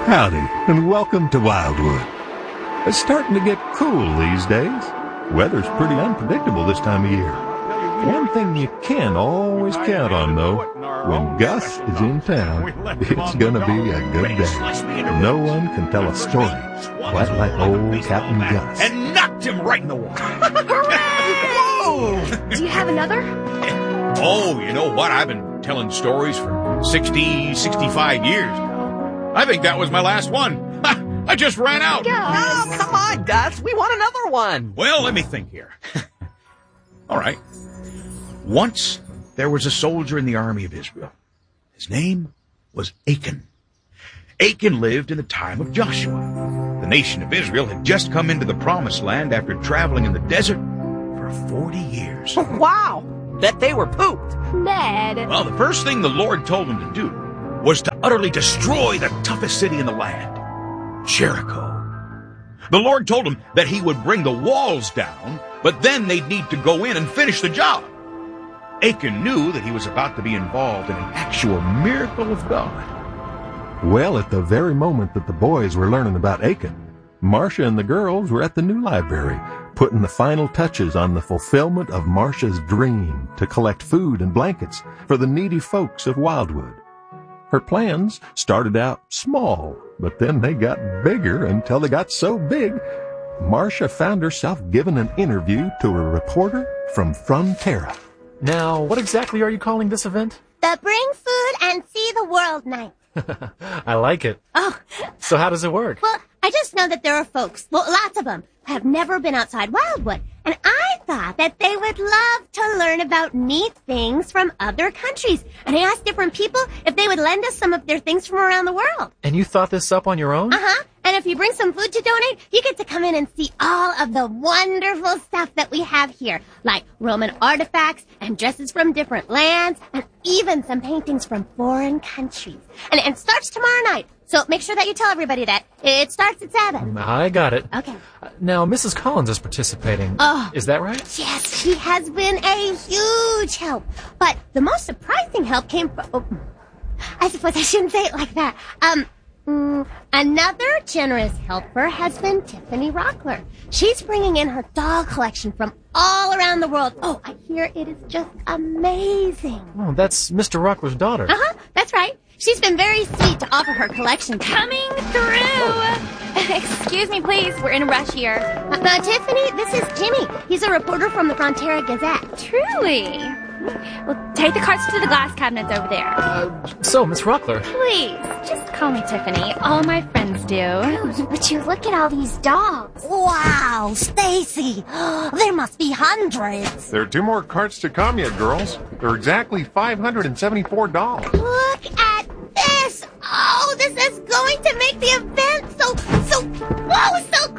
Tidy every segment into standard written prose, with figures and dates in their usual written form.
Howdy, and welcome to Wildwood. It's starting to get cool these days. Weather's pretty unpredictable this time of year. One thing you can always count on, though, when Gus is in town, it's gonna be a good day. No one can tell a story quite like old Captain Gus. And knocked him right in the water. Whoa! Do you have another? Oh, you know what? I've been telling stories for 65 years now. I think that was my last one. I just ran out. Gus. Oh, come on, Gus. We want another one. Well, let me think here. All right. Once there was a soldier in the army of Israel. His name was Achan. Achan lived in the time of Joshua. The nation of Israel had just come into the promised land after traveling in the desert for 40 years. Wow. Bet they were pooped. Ned. Well, the first thing the Lord told him to do was to utterly destroy the toughest city in the land, Jericho. The Lord told him that he would bring the walls down, but then they'd need to go in and finish the job. Achan knew that he was about to be involved in an actual miracle of God. Well, at the very moment that the boys were learning about Achan, Marcia and the girls were at the new library, putting the final touches on the fulfillment of Marcia's dream to collect food and blankets for the needy folks of Wildwood. Her plans started out small, but then they got bigger until they got so big, Marcia found herself giving an interview to a reporter from Frontera. Now, what exactly are you calling this event? The Bring Food and See the World Night. I like it. Oh. So how does it work? Well, I just know that there are folks, well, lots of them, who have never been outside Wildwood. And I thought that they would love to learn about neat things from other countries. And I asked different people if they would lend us some of their things from around the world. And you thought this up on your own? Uh-huh. And if you bring some food to donate, you get to come in and see all of the wonderful stuff that we have here, like Roman artifacts and dresses from different lands, and even some paintings from foreign countries. And it starts tomorrow night, so make sure that you tell everybody that. It starts at 7. I got it. Okay. Now, Mrs. Collins is participating. Oh. Is that right? Yes, she has been a huge help. But the most surprising help came from... Oh, I suppose I shouldn't say it like that. Another generous helper has been Tiffany Rockler. She's bringing in her doll collection from all around the world. Oh, I hear it is just amazing. Oh, that's Mr. Rockler's daughter. Uh-huh, that's right. She's been very sweet to offer her collection. Coming through. Excuse me, please. We're in a rush here. Tiffany, this is Jimmy. He's a reporter from the Frontera Gazette. Truly. Well, take the carts to the glass cabinets over there. So, Miss Rockler. Please, just call me Tiffany. All my friends do. But you look at all these dogs. Wow, Stacy. There must be hundreds. There are 2 more carts to come yet, girls. There are exactly $574. Look at this. Oh, this is going to make the event so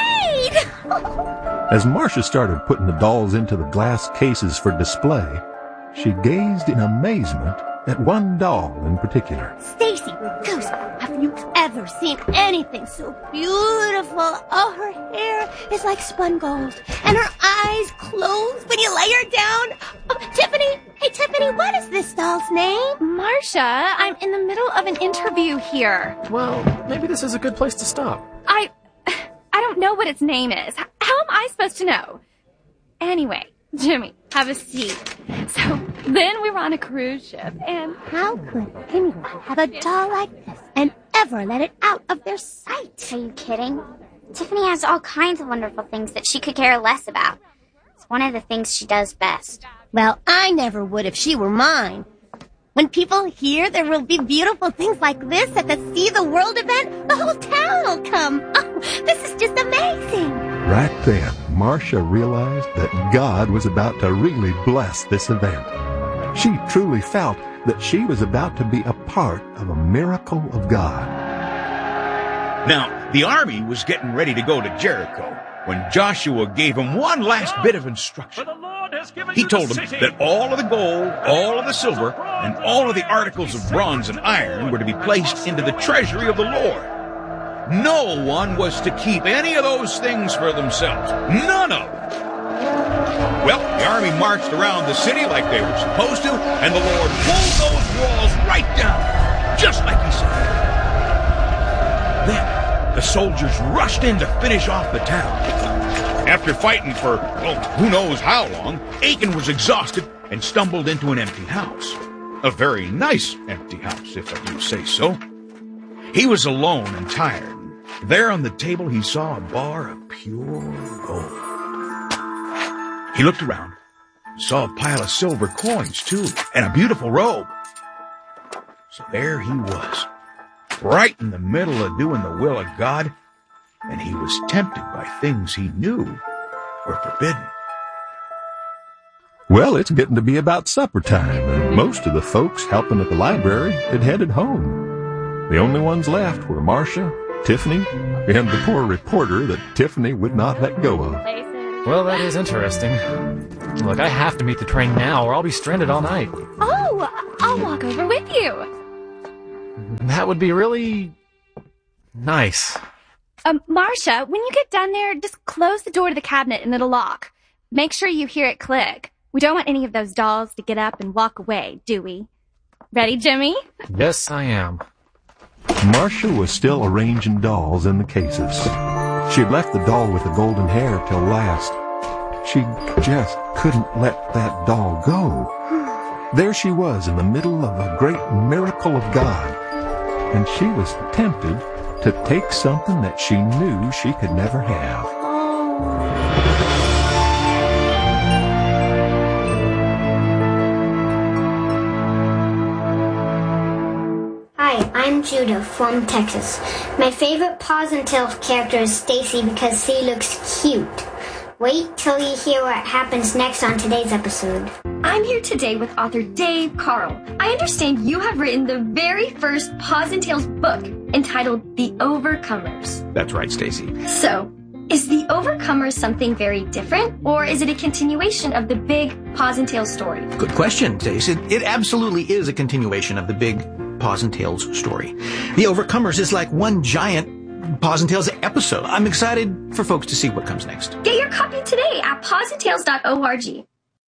great. As Marcia started putting the dolls into the glass cases for display, she gazed in amazement at one doll in particular. Stacy, Goose, have you ever seen anything so beautiful? Oh, her hair is like spun gold, and her eyes close when you lay her down. Oh, Tiffany, hey Tiffany, what is this doll's name? Marcia, I'm in the middle of an interview here. Well, maybe this is a good place to stop. I don't know what its name is. How am I supposed to know? Anyway, Jimmy, have a seat. So then we were on a cruise ship, and... How could anyone have a doll like this and ever let it out of their sight? Are you kidding? Tiffany has all kinds of wonderful things that she could care less about. It's one of the things she does best. Well, I never would if she were mine. When people hear there will be beautiful things like this at the See the World event, the whole town will come. Oh, this is just amazing. Right then, Marcia realized that God was about to really bless this event. She truly felt that she was about to be a part of a miracle of God. Now, the army was getting ready to go to Jericho when Joshua gave him one last bit of instruction. He told him that all of the gold, all of the silver, and all of the articles of bronze and iron were to be placed into the treasury of the Lord. No one was to keep any of those things for themselves. None of them. Well, the army marched around the city like they were supposed to, and the Lord pulled those walls right down, just like he said. soldiers rushed in to finish off the town. After fighting for, well, who knows how long, Achan was exhausted and stumbled into an empty house. A very nice empty house, if I do say so. He was alone and tired. There on the table he saw a bar of pure gold. He looked around, saw a pile of silver coins too, and a beautiful robe. So there he was, right in the middle of doing the will of God, and he was tempted by things he knew were forbidden. Well, it's getting to be about supper time, and most of the folks helping at the library had headed home. The only ones left were Marcia, Tiffany, and the poor reporter that Tiffany would not let go of. Well, that is interesting. Look, I have to meet the train now, or I'll be stranded all night. Oh, I'll walk over with you. That would be really nice. Marcia, when you get down there, just close the door to the cabinet and it'll lock. Make sure you hear it click. We don't want any of those dolls to get up and walk away, do we? Ready, Jimmy? Yes, I am. Marcia was still arranging dolls in the cases. She had left the doll with the golden hair till last. She just couldn't let that doll go. There she was in the middle of a great miracle of God, and she was tempted to take something that she knew she could never have. Hi, I'm Judah from Texas. My favorite Paws and Tails character is Stacy because she looks cute. Wait till you hear what happens next on today's episode. I'm here today with author Dave Carl. I understand you have written the very first Paws and Tails book entitled The Overcomers. That's right, Stacy. So, is The Overcomers something very different, or is it a continuation of the big Paws and Tails story? Good question, Stacy. It absolutely is a continuation of the big Paws and Tails story. The Overcomers is like one giant Paws and Tails episode. I'm excited for folks to see what comes next. Get your copy today at pawsandtails.org.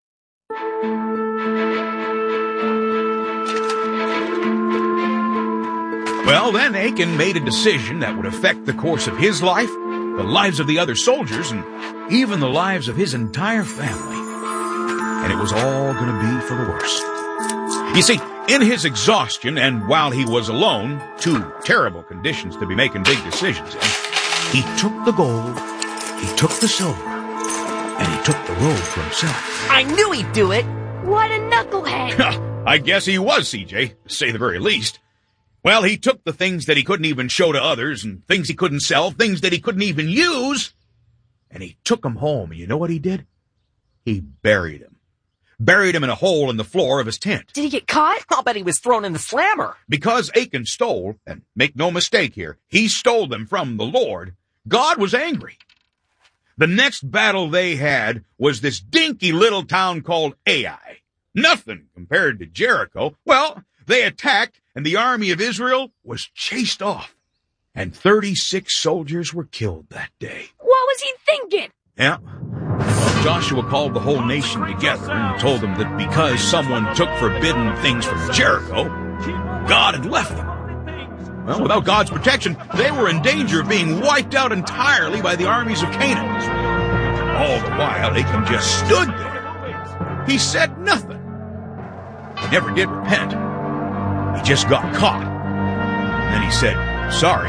Well, then Achan made a decision that would affect the course of his life, the lives of the other soldiers, and even the lives of his entire family. And it was all going to be for the worst. You see, in his exhaustion and while he was alone, two terrible conditions to be making big decisions in, he took the gold, he took the silver, and he took the robe for himself. I knew he'd do it! What a knucklehead! I guess he was, CJ, to say the very least. Well, he took the things that he couldn't even show to others, and things he couldn't sell, things that he couldn't even use, and he took them home. And you know what he did? He buried them. Buried him in a hole in the floor of his tent. Did he get caught? I'll bet he was thrown in the slammer. Because Achan stole, and make no mistake here, he stole them from the Lord, God was angry. The next battle they had was this dinky little town called Ai. Nothing compared to Jericho. Well, they attacked, and the army of Israel was chased off. And 36 soldiers were killed that day. What was he thinking? Yeah. Well, Joshua called the whole nation together and told them that because someone took forbidden things from Jericho, God had left them. Well, without God's protection, they were in danger of being wiped out entirely by the armies of Canaan. All the while, Achan just stood there. He said nothing. He never did repent. He just got caught. And then he said, sorry.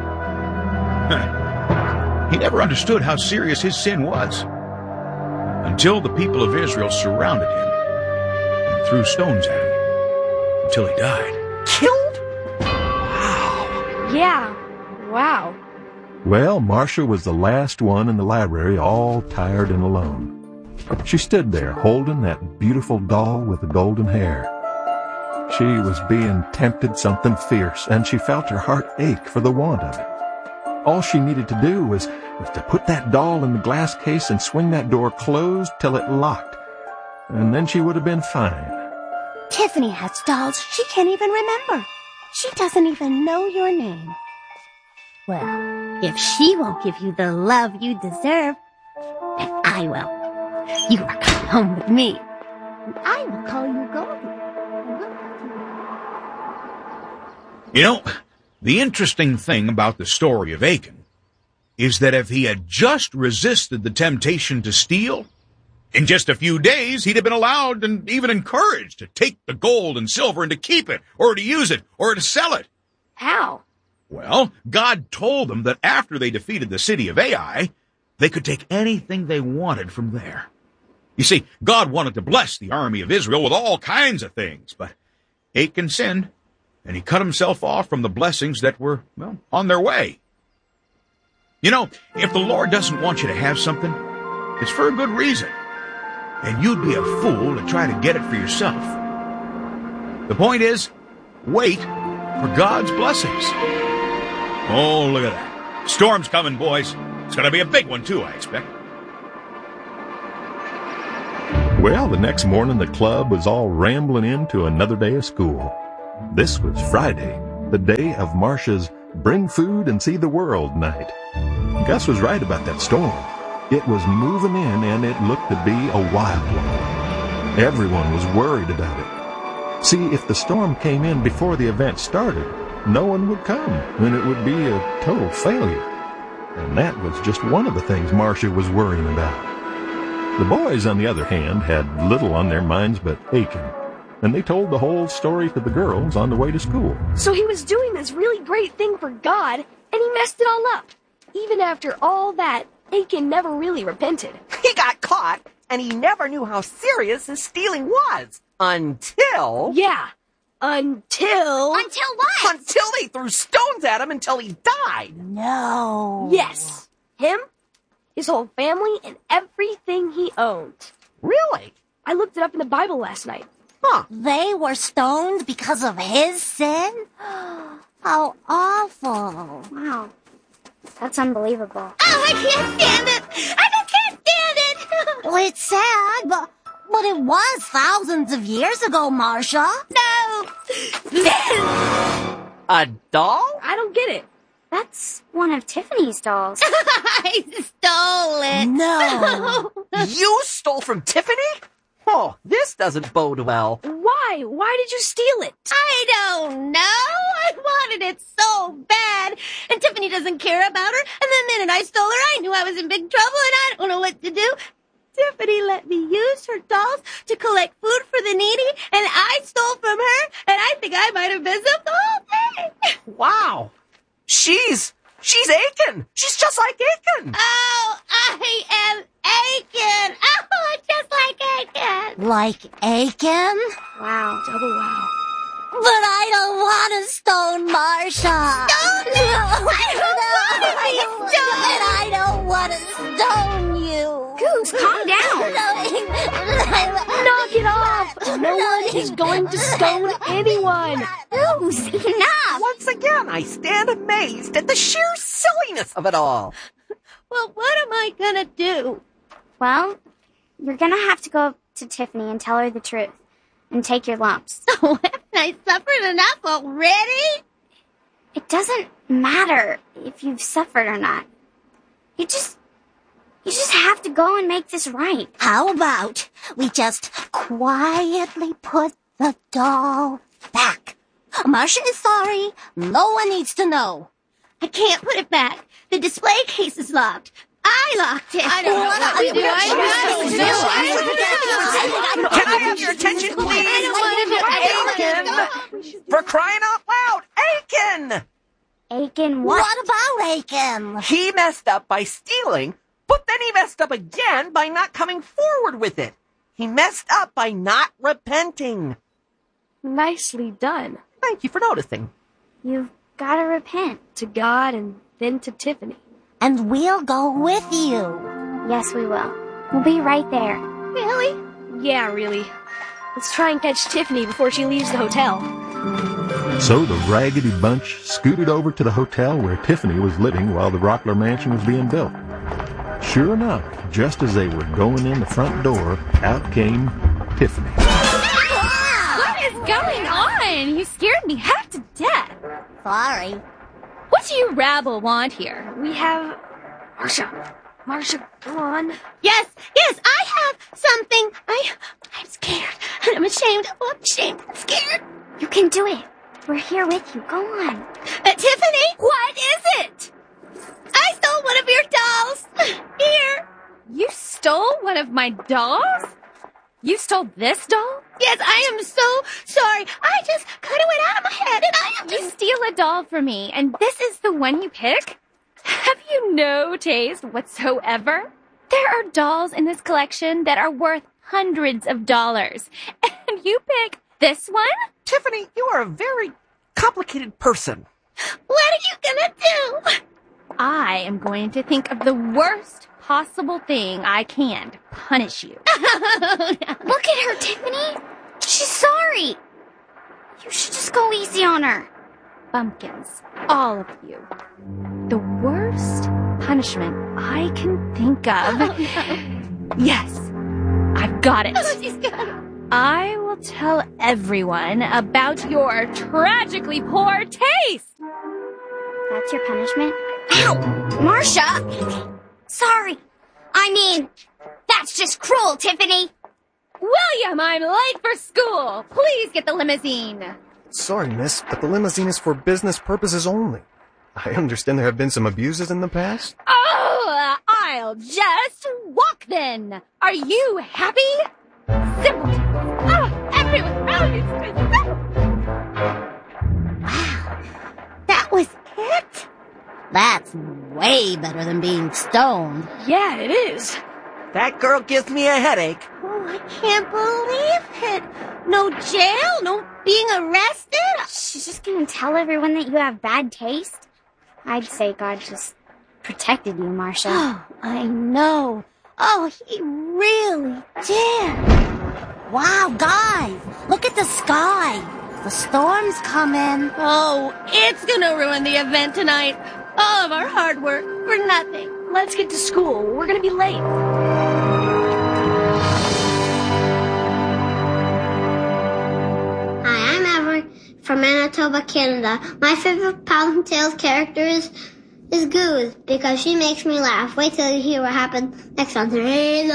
He never understood how serious his sin was. Until the people of Israel surrounded him and threw stones at him until he died. Killed? Wow. Yeah. Wow. Well, Marcia was the last one in the library, all tired and alone. She stood there holding that beautiful doll with the golden hair. She was being tempted something fierce, and she felt her heart ache for the want of it. All she needed to do was to put that doll in the glass case and swing that door closed till it locked. And then she would have been fine. Tiffany has dolls she can't even remember. She doesn't even know your name. Well, if she won't give you the love you deserve, then I will. You are coming home with me, and I will call you Goldie. You know, the interesting thing about the story of Achan is that if he had just resisted the temptation to steal, in just a few days he'd have been allowed and even encouraged to take the gold and silver and to keep it, or to use it, or to sell it. How? Well, God told them that after they defeated the city of Ai, they could take anything they wanted from there. You see, God wanted to bless the army of Israel with all kinds of things, but Achan sinned, and he cut himself off from the blessings that were, well, on their way. You know, if the Lord doesn't want you to have something, it's for a good reason, and you'd be a fool to try to get it for yourself. The point is, wait for God's blessings. Oh, look at that. Storm's coming, boys. It's going to be a big one, too, I expect. Well, the next morning the club was all rambling into another day of school. This was Friday, the day of Marcia's Bring Food and See the World night. Gus was right about that storm. It was moving in, and it looked to be a wild one. Everyone was worried about it. See, if the storm came in before the event started, no one would come, and it would be a total failure. And that was just one of the things Marcia was worrying about. The boys, on the other hand, had little on their minds but Achan, and they told the whole story to the girls on the way to school. So he was doing this really great thing for God, and he messed it all up. Even after all that, Achan never really repented. He got caught, and he never knew how serious his stealing was. Until... Yeah. Until what? Until they threw stones at him until he died. No. Yes. Him, his whole family, and everything he owned. Really? I looked it up in the Bible last night. Huh. They were stoned because of his sin? How awful. Wow. That's unbelievable. Oh, I can't stand it. I just can't stand it. Well, it's sad, but it was thousands of years ago, Marcia. No. A doll? I don't get it. That's one of Tiffany's dolls. I stole it. No. You stole from Tiffany? Oh, this doesn't bode well. Why? Why did you steal it? I don't know. I wanted it so bad. And Tiffany doesn't care about her. And the minute I stole her, I knew I was in big trouble and I don't know what to do. Tiffany let me use her dolls to collect food for the needy, and I stole from her, and I think I might have messed up the whole thing. Wow. She's Achan. She's just like Achan. Oh, I am Achan. Oh, just like Achan. Like Achan? Wow. Double wow. But I don't want to stone Marcia. Stone you? I don't want to stone you. Goose, calm down. Knock it off. No one is going to stone anyone. Goose, enough. Once again, I stand amazed at the sheer silliness of it all. Well, what am I going to do? Well, you're going to have to go up to Tiffany and tell her the truth. And take your lumps. Oh, haven't I suffered enough already? It doesn't matter if you've suffered or not. You just have to go and make this right. How about we just quietly put the doll back? Marcia is sorry. No one needs to know. I can't put it back. The display case is locked. I locked it. I don't know what to do. Can I have your attention, please? I don't want to do Achan! For crying out loud, Achan! Achan what? What about Achan? He messed up by stealing, but then he messed up again by not coming forward with it. He messed up by not repenting. Nicely done. Thank you for noticing. You've got to repent. To God and then to Tiffany. And we'll go with you. Yes, we will. We'll be right there. Really? Yeah, really. Let's try and catch Tiffany before she leaves the hotel. So the Raggedy Bunch scooted over to the hotel where Tiffany was living while the Rockler Mansion was being built. Sure enough, just as they were going in the front door, out came Tiffany. What is going on? You scared me half to death. Sorry. What do you rabble want here? We have... Marcia, go on. Yes, I have something. I'm scared. And I'm ashamed. Oh, I'm ashamed. I'm scared. You can do it. We're here with you. Go on. Tiffany? What is it? I stole one of of my dolls? You stole this doll? Yes, I am so sorry. I just kind of went out of my head and I am You steal a doll from me, and this is the one you pick? Have you no taste whatsoever? There are dolls in this collection that are worth hundreds of dollars, and you pick this one? Tiffany, you are a very complicated person. What are you gonna do? I am going to think of the worst possible thing I can to punish you. Look at her, Tiffany. She's sorry. You should just go easy on her. Bumpkins, all of you. The worst punishment I can think of. Yes, I've got it. She's got it. I will tell everyone about your tragically poor taste. That's your punishment? Ow! Marcia! Sorry. I mean, that's just cruel, Tiffany. William, I'm late for school. Please get the limousine. Sorry, miss, but the limousine is for business purposes only. I understand there have been some abuses in the past. Oh, I'll just walk then. Are you happy? Simpleton. Oh, everyone. Wow. That was it? That's way better than being stoned. Yeah, it is. That girl gives me a headache. Oh, I can't believe it. No jail, no being arrested. She's just gonna tell everyone that you have bad taste? I'd say God just protected you, Marcia. Oh, I know. Oh, he really did. Wow, guys, look at the sky. The storm's coming. Oh, it's gonna ruin the event tonight. All of our hard work for nothing. Let's get to school. We're gonna be late. Hi, I'm Avery from Manitoba, Canada. My favorite Pals and Tales character is Goose because she makes me laugh. Wait till you hear what happens next on today's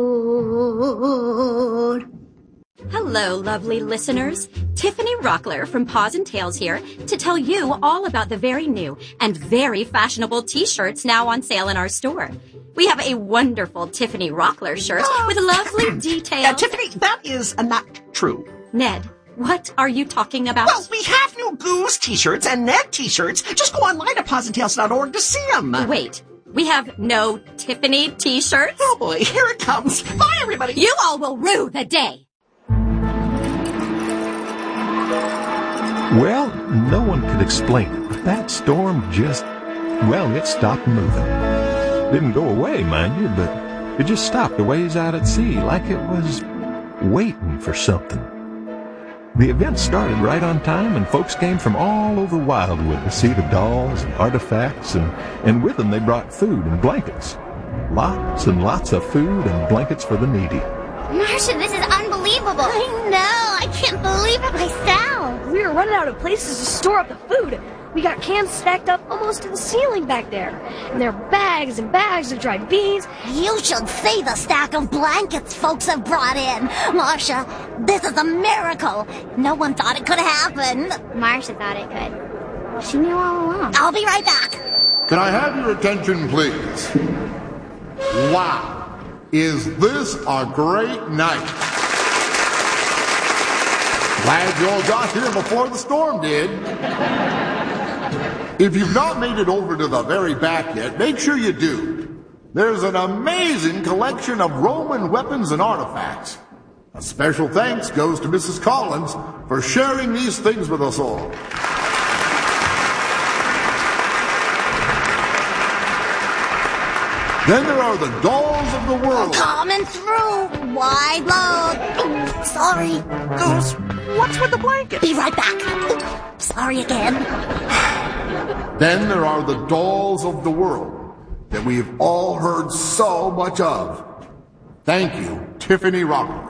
episode. Hello, lovely listeners. Tiffany Rockler from Paws and Tales here to tell you all about the very new and very fashionable t-shirts now on sale in our store. We have a wonderful Tiffany Rockler shirt with lovely details. Tiffany, that is not true. Ned, what are you talking about? Well, we have new Goose t-shirts and Ned t-shirts. Just go online to pausandtales.org to see them. Wait, we have no Tiffany t-shirts? Oh boy, here it comes. Bye, everybody. You all will rue the day. Well, no one could explain it, but that storm just, well, it stopped moving. Didn't go away, mind you, but it just stopped a ways out at sea, like it was waiting for something. The event started right on time, and folks came from all over Wildwood to see the dolls and artifacts, and with them they brought food and blankets. Lots and lots of food and blankets for the needy. Marcia, this is unbelievable. I know. I can't believe it myself. We were running out of places to store up the food. We got cans stacked up almost to the ceiling back there. And there are bags and bags of dried beans. You should see the stack of blankets folks have brought in. Marcia, this is a miracle. No one thought it could happen. Marcia thought it could. She knew all along. I'll be right back. Can I have your attention, please? Wow. Is this a great night? Glad you all got here before the storm did. If you've not made it over to the very back yet, make sure you do. There's an amazing collection of Roman weapons and artifacts. A special thanks goes to Mrs. Collins for sharing these things with us all. Then there are the dolls of the world. Coming through. Wide load. Oh, sorry. Goose, what's with the blanket? Be right back. Oh, sorry again. Then there are the dolls of the world that we've all heard so much of. Thank you, Tiffany Rockler.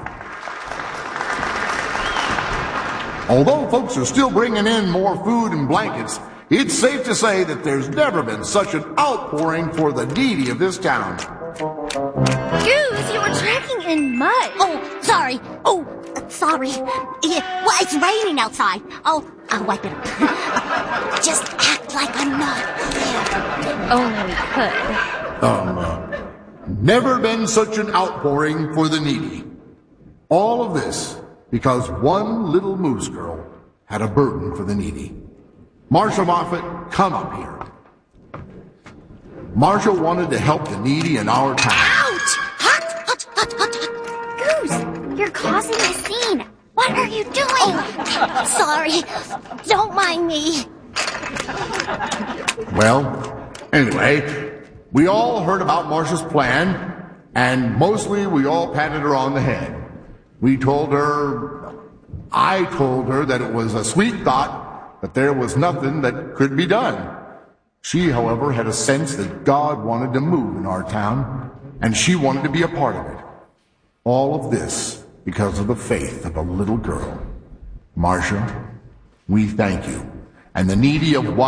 Although folks are still bringing in more food and blankets, it's safe to say that there's never been such an outpouring for the needy of this town. Goose, you were drinking in mud. Oh, sorry. Oh, sorry. Yeah, well, it's raining outside. I'll wipe it up. Just act like I'm not there. Only we could. Never been such an outpouring for the needy. All of this because one little moose girl had a burden for the needy. Marcia Moffat, come up here. Marcia wanted to help the needy in our town. Ouch! Goose, you're causing a scene. What are you doing? Oh, sorry. Don't mind me. Well, anyway, we all heard about Marcia's plan, and mostly we all patted her on the head. I told her that it was a sweet thought, that there was nothing that could be done. She, however, had a sense that God wanted to move in our town, and she wanted to be a part of it. All of this because of the faith of a little girl. Marcia, we thank you. And the needy of